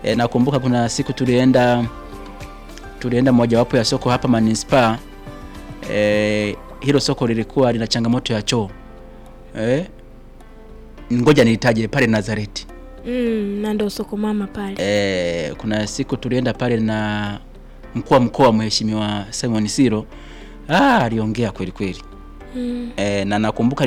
Nakumbuka kuna siku tulienda mojawapo ya soko hapa manispaa. Hilo soko lilikuwa lina changamoto ya choo. Ngoja nitaje pale Nazareti. Na ndio soko mama pale. Kuna siku tulienda pale na mkuu wa mkoa Mheshimiwa Simon Siro. Aliongea kweli kweli. Na nakumbuka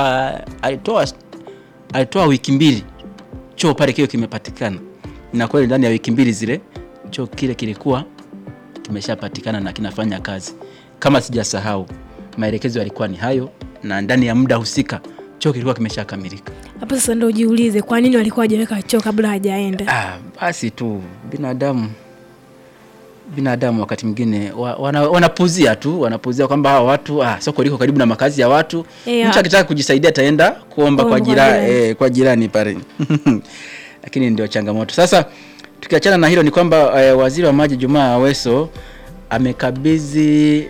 alitoa wiki 2 choo pale kile kimepatikana. Na kweli ndani ya wiki 2 zile choo kile kilikuwa kimeshapatikana na kinafanya kazi. Kama sijasahau, maelekezo yalikuwa ni hayo, na ndani ya muda husika choo kilikuwa kimeshakamilika. Hapo sasa ndio ujiulize kwa nini walikuwa hajaweka choo kabla hajaenda. Basi tu binadamu wakati mwingine wanapuzia kwamba hao watu soko liko karibu na makazi ya watu. Mtu akitaka kujisaidia ataenda kuomba kwa jirani pale. Lakini ndio changamoto. Sasa tukiachana na hilo ni kwamba Waziri wa Maji Juma Aweso amekabidhi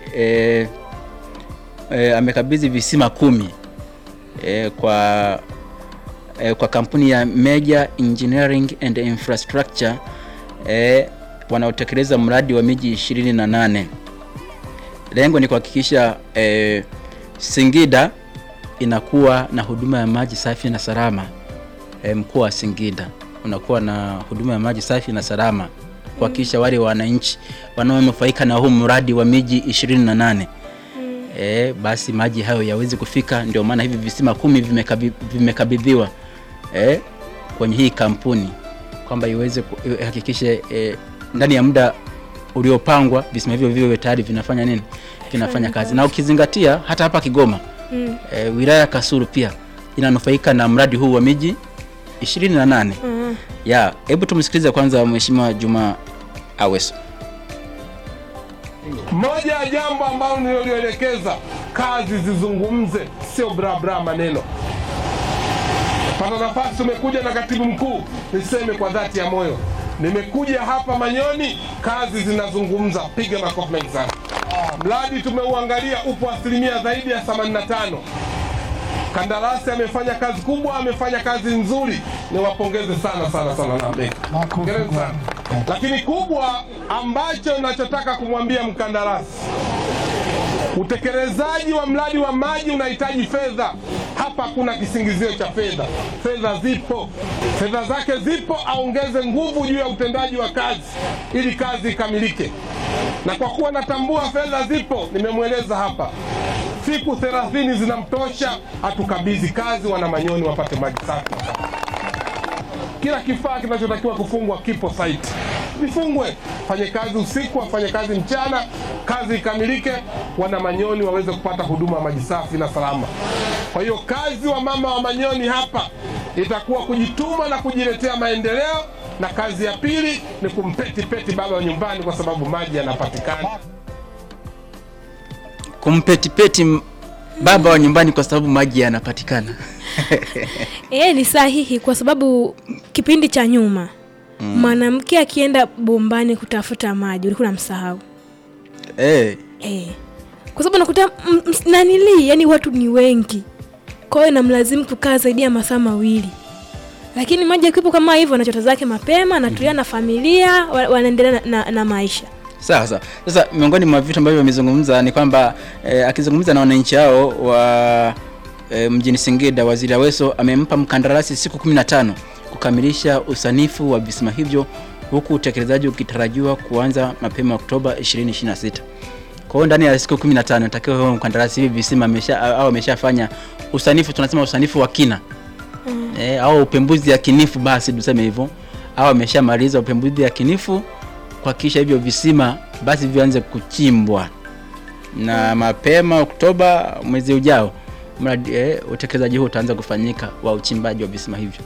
visima 10 kwa kampuni ya Major Engineering and Infrastructure wanaotekeleza mradi wa miji 28. Lengo ni kuhakikisha Singida inakuwa na huduma ya maji safi na salama. Mkoa wa Singida unakuwa na huduma ya maji safi na salama, kuhakikisha wale wananchi wanaonufaika na huu mradi wa miji 28 basi maji hayo yaweze kufika. Ndio maana hivi visima 10 vimekabidhiwa kwenye hii kampuni kwamba iweze kuhakikisha ndani ya muda uliopangwa visima hivyo viwe tayari vinafanya kazi. Na ukizingatia hata hapa Kigoma wilaya Kasulu pia inanufaika na mradi huu wa miji 28. Hebu tumsikilize kwanza Mheshimiwa Juma Aweso. Moja ya jambo ambalo nilielekeza, kazi zizungumze, sio bra maneno. Pata nafasi umekuja na katibu mkuu, niseme kwa dhati ya moyo, nimekuja hapa Manyoni, kazi zinazungumza. Piga makofi mengi sana. Mradi tumeuangalia upo asilimia zaidi ya 85. Kandarasi amefanya kazi kubwa, amefanya kazi nzuri, niwapongeze sana na mbeki. Lakini kubwa ambacho nachotaka kumwambia mkandarasi, utekelezaji wa mradi wa maji unahitaji fedha. Hapa hakuna kisingizio cha fedha. Fedha zipo, fedha zake zipo, aongeze nguvu juu ya utendaji wa kazi ili kazi ikamilike. Na kwa kuwa natambua fedha zipo, nimemweleza hapa siku 30 zinamtosha, atukabidhi kazi, wana Manyoni wapate maji safi. Kila kifaa kinachotakiwa kufungwa kipo site, vifungwe. Fanye kazi usiku, afanye kazi mchana, kazi ikamilike, wana Manyoni waweze kupata huduma maji safi na salama. Kwa hiyo kazi wa mama wa Manyoni hapa itakuwa kujituma na kujiletea maendeleo, na kazi ya pili ni kumpeti baba wa nyumbani kwa sababu maji yanapatikana. Kumpeti baba wa nyumbani kwa sababu maji yanapatikana. Ni sahihi, kwa sababu kipindi cha nyuma mwanamke akienda bombani kutafuta maji ulikuwa unamsahau. Kwa sababu nakuta yani watu ni wengi, kwa hiyo namlazimu kukaa zaidi ya masaa 2. Lakini maji yakipo kama hivyo, anachota zake mapema, anatulia na familia, wanaendelea na maisha. Sasa miongoni mwa vitu ambavyo wamezungumza ni kwamba akizungumza na wananchi hao wa mjini Singida, Waziri Aweso amempa mkandarasi siku 15 kukamilisha usanifu wa visima hivyo, huku utekelezaji ukitarajiwa kuanza mapema Oktoba 2026. Kwa hiyo ndani ya siku 15 natakiwa huyo mkandarasi hivi visima ameshafanya usanifu, tunasema usanifu wa kina. Au upembuzi ya kinifu, basi tuseme hivyo, au ameshamaliza upembuzi ya kinifu kuhakikisha hivyo visima basi vianze kuchimbwa, na mapema Oktoba mwezi ujao mradi utekelezaji huu utaanza kufanyika wa uchimbaji wa visima hivyo.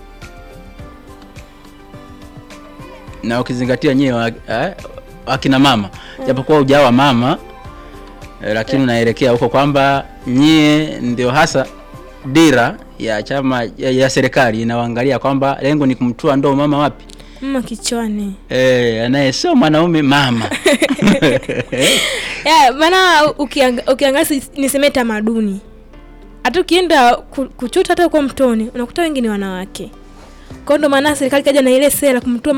Na ukizingatia nyewe akina mama, japokuwa ujawa mama, lakini unaelekea huko kwamba nyie ndio hasa dira ya chama ya serikali inawaangalia kwamba lengo ni kumtua ndoo mama wapi? Mama kichwani. Anaye sio mwanaume mama. Maana ukiangalia niseme tamaduni. Hata ukienda kuchuta hata kwa mtoni, unakuta wengi ni wanawake. Kwa ndo maana serikali kaja na ile sera kumtua